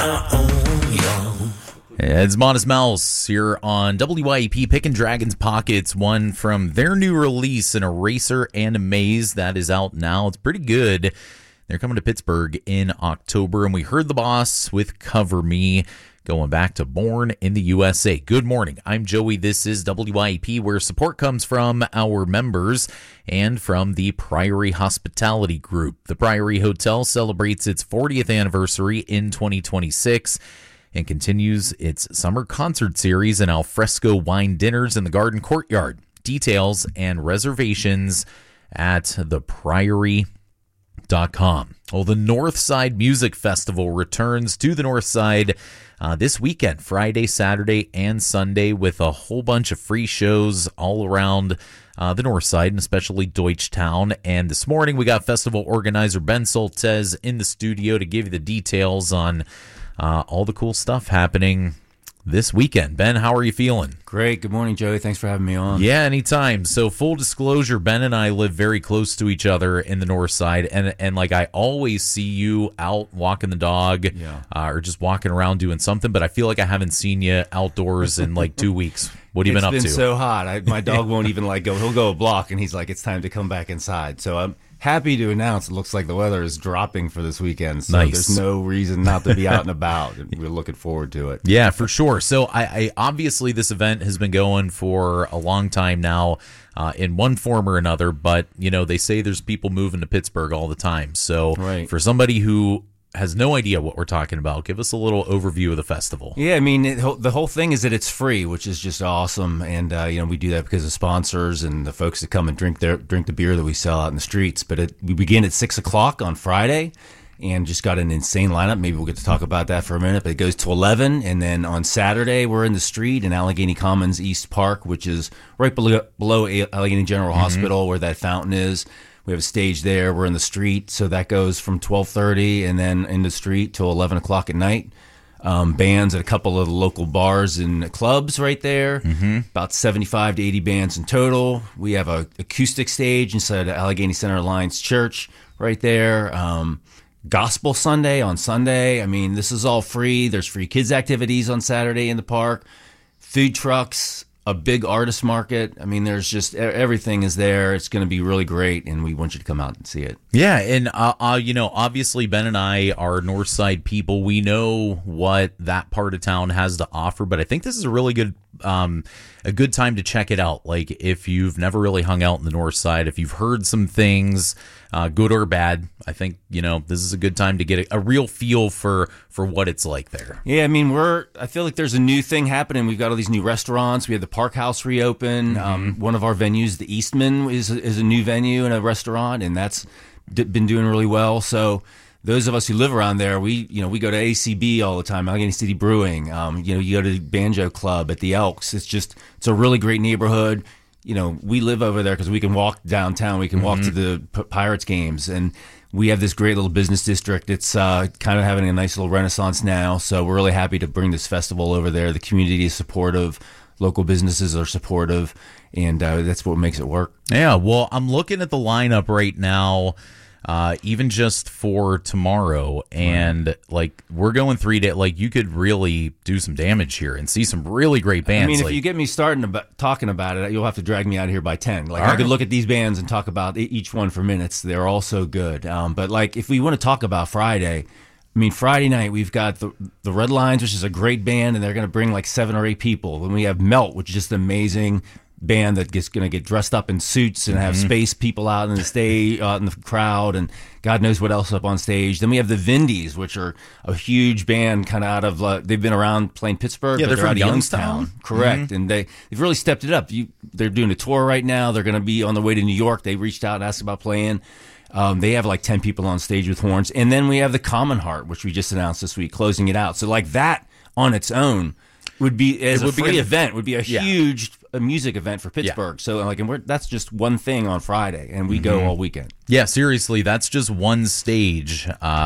It's Modest Mouse here on WYEP, picking Dragon's Pockets, one from their new release, An Eraser and a Maze, that is out now. It's pretty good. They're coming to Pittsburgh in October, and we heard the boss with Cover Me, going back to Born in the USA. Good morning. I'm Joey. This is WYEP, where support comes from our members and from the Priory Hospitality Group. The Priory Hotel celebrates its 40th anniversary in 2026 and continues its summer concert series and alfresco wine dinners in the garden courtyard. Details and reservations at thepriory.com. Well, the Northside Music Festival returns to the Northside this weekend, Friday, Saturday, and Sunday, with a whole bunch of free shows all around the North Side, and especially Deutschtown. And this morning, we got festival organizer Ben Soltesz in the studio to give you the details on all the cool stuff happening this weekend. Ben, how are you feeling? Great. Good morning, Joey. Thanks for having me on. Yeah, anytime. So full disclosure, Ben and I live very close to each other in the North Side, and like I always see you out walking the dog, or just walking around doing something, but I feel like I haven't seen you outdoors in like 2 weeks. What have you been up to? It's been so hot. My dog won't even go. He'll go a block, and he's like, it's time to come back inside. So I'm happy to announce it looks like the weather is dropping for this weekend. So nice. There's no reason not to be out and about. We're looking forward to it. Yeah, for sure. So I obviously this event has been going for a long time now, in one form or another, but they say there's people moving to Pittsburgh all the time. So For somebody who has no idea what we're talking about, give us a little overview of the festival. Yeah, I mean, the whole thing is that it's free, which is just awesome. And, we do that because of sponsors and the folks that come and drink the beer that we sell out in the streets. But we begin at 6 o'clock on Friday and just got an insane lineup. Maybe we'll get to talk about that for a minute. But it goes to 11. And then on Saturday, we're in the street in Allegheny Commons East Park, which is right below Allegheny General Hospital, where that fountain is. We have a stage there. We're in the street, so that goes from 12:30 and then in the street till 11 o'clock at night. Bands at a couple of the local bars and clubs right there. About 75 to 80 bands in total. We have a acoustic stage inside of Allegheny Center Alliance Church right there. Gospel Sunday on Sunday. I mean, this is all free. There's free kids activities on Saturday in the park. Food trucks. A big artist market. I mean, there's just everything is there. It's going to be really great, and we want you to come out and see it. Yeah, and obviously Ben and I are North Side people. We know what that part of town has to offer, but I think this is a really good time to check it out. Like, if you've never really hung out in the North Side, if you've heard some things, good or bad, I think this is a good time to get a real feel for what it's like there. Yeah, I mean, I feel like there's a new thing happening. We've got all these new restaurants. We have the Park House reopen. One of our venues, the Eastman, is a new venue and a restaurant, and that's been doing really well. So those of us who live around there, we go to ACB all the time, Allegheny City Brewing. You go to the Banjo Club at the Elks. It's a really great neighborhood. We live over there because we can walk downtown. We can walk to the Pirates games, and we have this great little business district. It's kind of having a nice little renaissance now. So we're really happy to bring this festival over there. The community is supportive. Local businesses are supportive, and that's what makes it work. Yeah, well, I'm looking at the lineup right now, even just for tomorrow, and we're going 3 days. Like, you could really do some damage here and see some really great bands. I mean, if you get me starting talking about it, you'll have to drag me out of here by 10. I could look at these bands and talk about each one for minutes. They're all so good. But if we want to talk about Friday, I mean, Friday night, we've got the Red Lions, which is a great band, and they're going to bring 7 or 8 people. Then we have Melt, which is just an amazing band that gets going to get dressed up in suits and have space people out in the stage, out in the crowd, and God knows what else up on stage. Then we have the Vindies, which are a huge band, kind of out of they've been around playing Pittsburgh. Yeah, but they're out from of Youngstown. Correct, and they've really stepped it up. They're doing a tour right now. They're going to be on the way to New York. They reached out and asked about playing. They have 10 people on stage with horns, and then we have the Common Heart, which we just announced this week, closing it out. So that on its own would be as a free event would be a huge music event for Pittsburgh. So and that's just one thing on Friday, and we go all weekend. Yeah, seriously, that's just one stage,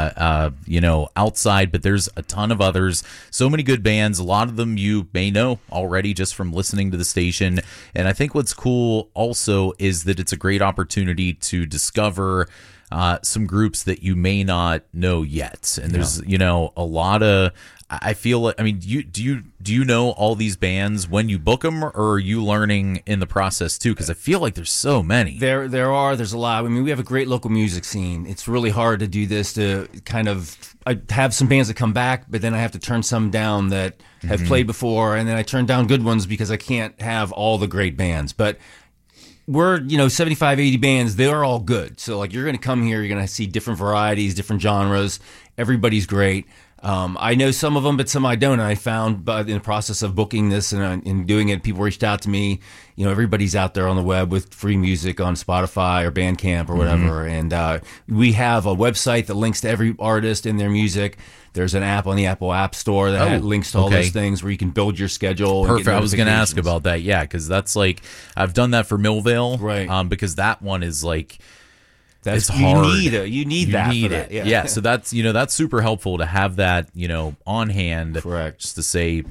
outside, but there's a ton of others. So many good bands. A lot of them you may know already just from listening to the station. And I think what's cool also is that it's a great opportunity to discover some groups that you may not know yet. And there's, you know, a lot of, I feel like, I mean, do you know all these bands when you book them, or are you learning in the process too? Because I feel like there's so many. There's a lot. I mean, we have a great local music scene. It's really hard to do this, to kind of, I have some bands that come back, but then I have to turn some down that have played before, and then I turn down good ones because I can't have all the great bands. But we're, you know, 75, 80 bands, they're all good. So like, you're going to come here, you're going to see different varieties, different genres. Everybody's great. I know some of them, but some I don't. And I found, but in the process of booking this and in doing it, people reached out to me. You know, everybody's out there on the web with free music on Spotify or Bandcamp or whatever. And we have a website that links to every artist and their music. There's an app on the Apple App Store that links to all those things where you can build your schedule. Perfect. I was going to ask about that. Yeah, because that's like, I've done that for Millvale, right? Because that one is like, it's hard. You need that. Yeah. So that's, you know, that's super helpful to have that, you know, on hand. Correct. Just to say,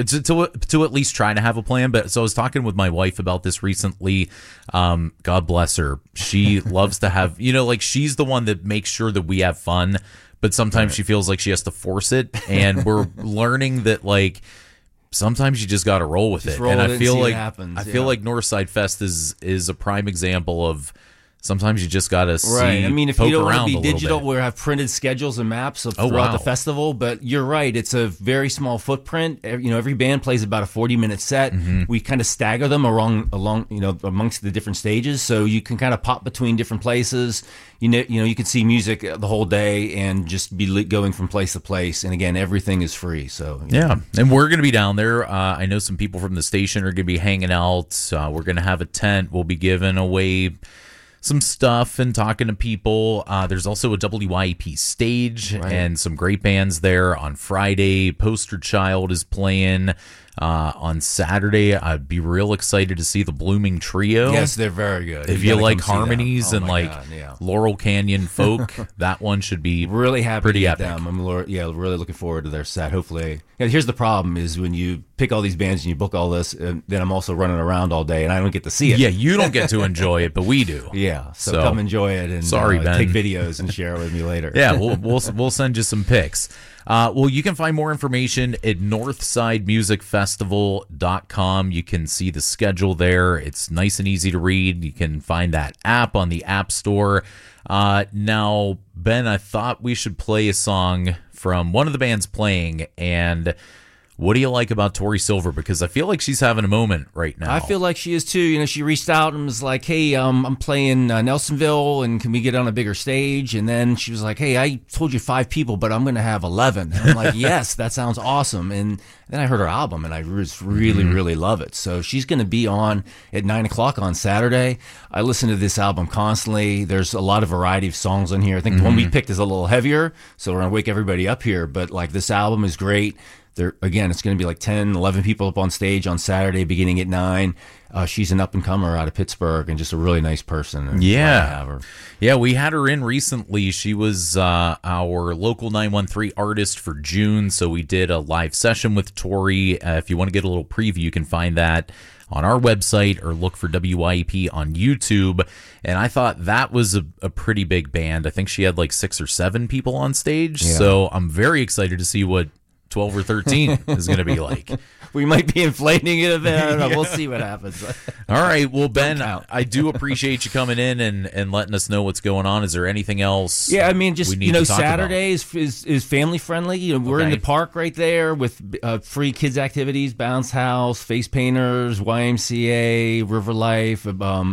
to at least try to have a plan. But so I was talking with my wife about this recently. God bless her. She loves to have, you know, like, she's the one that makes sure that we have fun, but sometimes she feels like she has to force it. And we're learning that, like, sometimes you just got to roll with it. And I feel like Northside Fest is a prime example of, sometimes you just got to see. Right. I mean, if you don't want to be digital, we have printed schedules and maps of throughout the festival. But you're right; it's a very small footprint. You know, every band plays about a 40-minute set. We kind of stagger them along, you know, amongst the different stages, so you can kind of pop between different places. You know, you can see music the whole day and just be going from place to place. And again, everything is free. So and we're going to be down there. I know some people from the station are going to be hanging out. We're going to have a tent. We'll be giving away some stuff and talking to people. There's also a WYEP stage and some great bands there on Friday. Poster Child is playing on Saturday. I'd be real excited to see the Blooming Trio. Yes, they're very good. If you like harmonies and like Laurel Canyon folk, that one should be really happy pretty to epic. Them. I'm really looking forward to their set. Hopefully, here's the problem: is when you pick all these bands and you book all this, and then I'm also running around all day and I don't get to see it. Yeah, you don't get to enjoy it, but we do. Yeah, so come enjoy it and Ben. Take videos and share it with me later. Yeah, we'll send you some pics. Well, you can find more information at northsidemusicfestival.com. You can see the schedule there. It's nice and easy to read. You can find that app on the App Store. Now, Ben, I thought we should play a song from one of the bands playing, and what do you like about Tori Silver? Because I feel like she's having a moment right now. I feel like she is too. You know, she reached out and was like, "Hey, I'm playing Nelsonville, and can we get on a bigger stage?" And then she was like, "Hey, I told you 5 people, but I'm going to have 11." And I'm like, "Yes, that sounds awesome." And then I heard her album, and I just really love it. So she's going to be on at 9:00 on Saturday. I listen to this album constantly. There's a lot of variety of songs on here. I think the one we picked is a little heavier, so we're going to wake everybody up here. But like, this album is great. Again, it's going to be like 10, 11 people up on stage on Saturday beginning at 9. She's an up-and-comer out of Pittsburgh and just a really nice person. Yeah, we had her in recently. She was our local 913 artist for June, so we did a live session with Tori. If you want to get a little preview, you can find that on our website or look for WYEP on YouTube. And I thought that was a pretty big band. I think she had like 6 or 7 people on stage, so I'm very excited to see what 12 or 13 is going to be like. We might be inflating it a bit. I don't know. We'll see what happens. All right. Well, Ben, I do appreciate you coming in and letting us know what's going on. Is there anything else? Yeah, I mean, just, Saturday is family friendly. You know, we're in the park right there with free kids activities, bounce house, face painters, YMCA, River Life,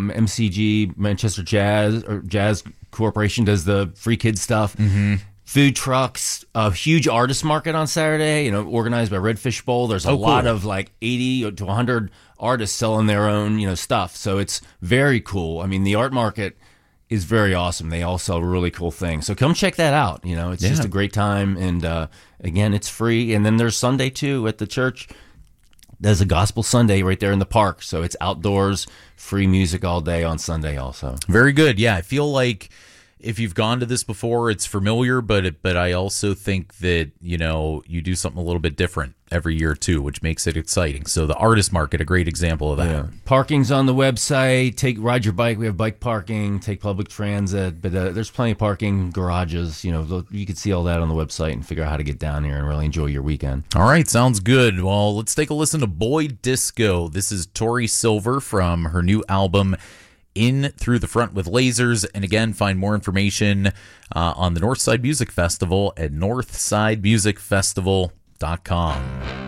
MCG, Manchester Jazz Corporation does the free kids stuff. Food trucks, a huge artist market on Saturday, organized by Redfish Bowl. There's a lot of like 80 to 100 artists selling their own, stuff. So it's very cool. I mean, the art market is very awesome. They all sell really cool things. So come check that out. It's just a great time. And again, it's free. And then there's Sunday too at the church. There's a gospel Sunday right there in the park. So it's outdoors, free music all day on Sunday also. Very good. Yeah, I feel like if you've gone to this before, it's familiar, but I also think that, you do something a little bit different every year too, which makes it exciting. So the artist market, a great example of that. Yeah. Parking's on the website. Ride your bike. We have bike parking. Take public transit. But there's plenty of parking, garages. You can see all that on the website and figure out how to get down here and really enjoy your weekend. All right, sounds good. Well, let's take a listen to Boy Disco. This is Tori Silver from her new album, In Through the Front with Lasers. And again, find more information on the Northside Music Festival at northsidemusicfestival.com.